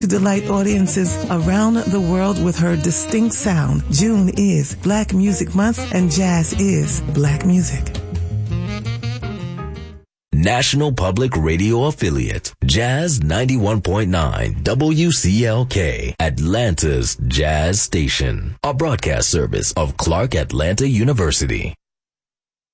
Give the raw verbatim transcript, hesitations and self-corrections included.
To delight audiences around the world with her distinct sound, June is Black Music Month and jazz is black music. National Public Radio affiliate, Jazz ninety-one point nine W C L K, Atlanta's Jazz Station, a broadcast service of Clark Atlanta University.